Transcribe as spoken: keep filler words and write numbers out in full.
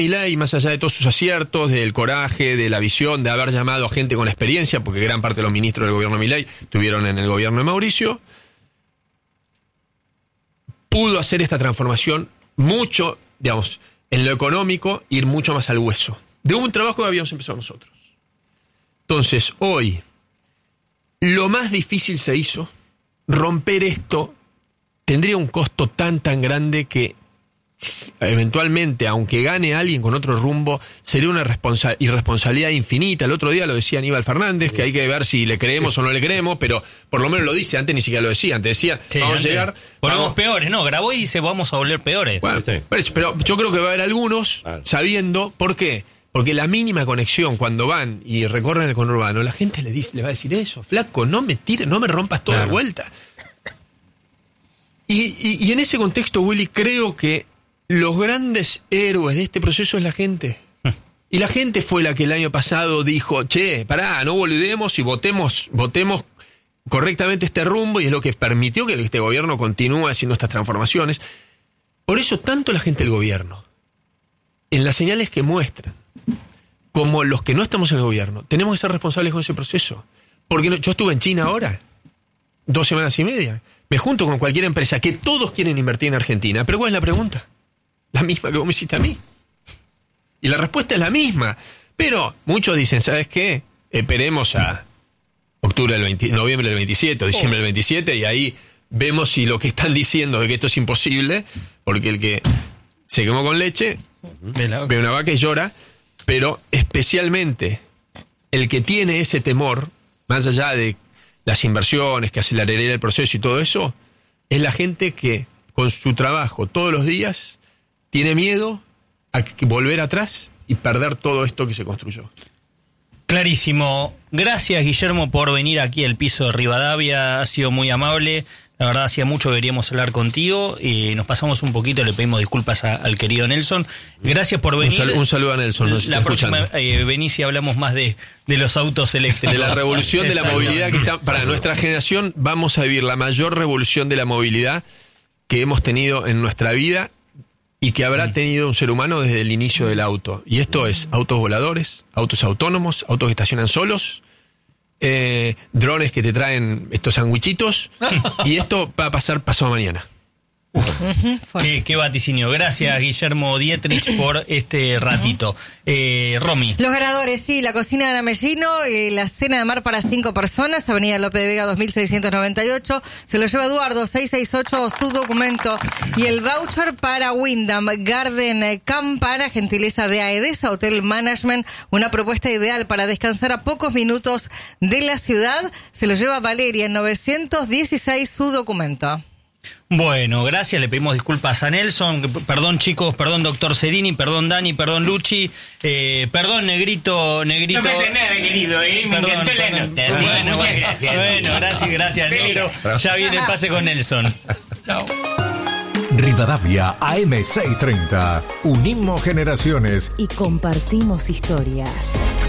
Milei, más allá de todos sus aciertos, del coraje, de la visión, de haber llamado a gente con experiencia, porque gran parte de los ministros del gobierno de Milei estuvieron en el gobierno de Mauricio, pudo hacer esta transformación mucho, digamos, en lo económico, ir mucho más al hueso, de un trabajo que habíamos empezado nosotros. Entonces, hoy, lo más difícil se hizo, romper esto tendría un costo tan, tan grande que eventualmente, aunque gane alguien con otro rumbo, sería una responsa- irresponsabilidad infinita. El otro día lo decía Aníbal Fernández, que hay que ver si le creemos o no le creemos, pero por lo menos lo dice. Antes ni siquiera lo decía, antes decía, sí, vamos antes, a llegar... Volvemos vamos, peores, no, grabó y dice, vamos a volver peores. Bueno, sí. Pero yo creo que va a haber algunos sabiendo, ¿por qué? Porque la mínima conexión, cuando van y recorren el conurbano, la gente le dice, le va a decir eso, flaco, no me tires, no me rompas toda claro. de vuelta. Y, y, y en ese contexto, Willy, creo que los grandes héroes de este proceso es la gente. Y la gente fue la que el año pasado dijo, che, pará, no boludemos y votemos, votemos correctamente este rumbo, y es lo que permitió que este gobierno continúe haciendo estas transformaciones. Por eso, tanto la gente del gobierno, en las señales que muestran, como los que no estamos en el gobierno, tenemos que ser responsables con ese proceso. Porque no, yo estuve en China ahora, dos semanas y media, me junto con cualquier empresa que todos quieren invertir en Argentina, pero ¿cuál es la pregunta? La misma que vos me hiciste a mí. Y la respuesta es la misma. Pero muchos dicen, ¿sabes qué? Esperemos a octubre del veinte, noviembre del veintisiete, o diciembre del veintisiete, y ahí vemos si lo que están diciendo de que esto es imposible, porque el que se quemó con leche ve una vaca y llora, pero especialmente el que tiene ese temor, más allá de las inversiones, que aceleraría el proceso y todo eso, es la gente que con su trabajo todos los días tiene miedo a volver atrás y perder todo esto que se construyó. Clarísimo. Gracias, Guillermo, por venir aquí al piso de Rivadavia. Ha sido muy amable. La verdad, hacía mucho que queríamos hablar contigo y nos pasamos un poquito, le pedimos disculpas a, al querido Nelson. Gracias por venir. Un, sal, un saludo a Nelson. Nos la próxima eh, venís y hablamos más de, de los autos eléctricos. De la revolución de la movilidad que está... Para nuestra generación vamos a vivir la mayor revolución de la movilidad que hemos tenido en nuestra vida y que habrá tenido un ser humano desde el inicio del auto. Y esto es autos voladores, autos autónomos, autos que estacionan solos, eh, drones que te traen estos sandwichitos, y esto va a pasar pasado mañana. Uh-huh. qué, qué vaticinio. Gracias, Guillermo Dietrich, por este ratito. eh, Romy. Los ganadores, sí, la cocina de Namellino, eh, la cena de mar para cinco personas, Avenida López de Vega dos mil seiscientos noventa y ocho, se lo lleva Eduardo seiscientos sesenta y ocho, su documento, y el voucher para Wyndham Garden Campana, gentileza de Aedesa Hotel Management, una propuesta ideal para descansar a pocos minutos de la ciudad, se lo lleva Valeria en novecientos dieciséis, su documento. Bueno, gracias, le pedimos disculpas a Nelson, perdón chicos, perdón doctor Cerini, perdón Dani, perdón Luchi, eh, perdón Negrito, Negrito. No pasa nada, querido, eh, me perdón, encantó perdón, la nota. Bueno, Muchas bueno, gracias. Bueno, gracias, gracias, Negro. Ya viene el pase con Nelson. Chao. Rivadavia A M seiscientos treinta. Unimos generaciones y compartimos historias.